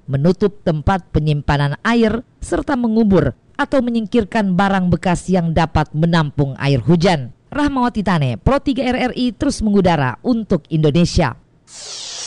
menutup tempat penyimpanan air, serta mengubur atau menyingkirkan barang bekas yang dapat menampung air hujan. Rahmawati Tane, Pro 3 RRI terus mengudara untuk Indonesia.